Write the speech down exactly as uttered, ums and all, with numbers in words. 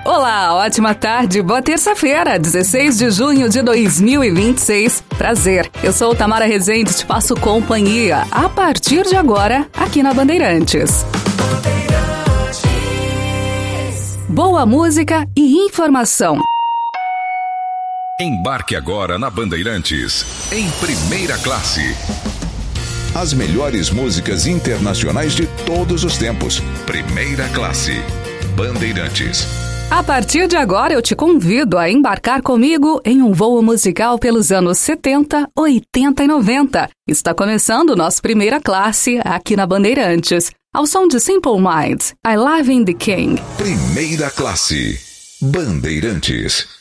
Olá, ótima tarde, boa terça-feira, dezesseis de junho de dois mil e vinte e seis. Prazer, eu sou Tamara Rezende, te passo companhia a partir de agora aqui na Bandeirantes. Boa música e informação. Embarque agora na Bandeirantes, em primeira classe. As melhores músicas internacionais de todos os tempos. Primeira classe. Bandeirantes. A partir de agora eu te convido a embarcar comigo em um voo musical pelos anos setenta, oitenta e noventa. Está começando o nosso Primeira Classe aqui na Bandeirantes. Ao som de Simple Minds, I Live in the King. Primeira Classe. Bandeirantes.